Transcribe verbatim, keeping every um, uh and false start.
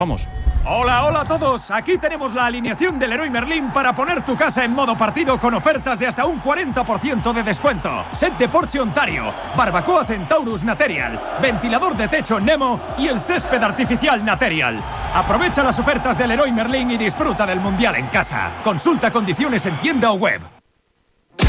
Vamos. Hola, hola a todos. Aquí tenemos la alineación del Leroy Merlin para poner tu casa en modo partido con ofertas de hasta un cuarenta por ciento de descuento. Set de Porsche Ontario, barbacoa Centaurus Material, ventilador de techo Nemo y el césped artificial Material. Aprovecha las ofertas del Leroy Merlin y disfruta del Mundial en casa. Consulta condiciones en tienda o web.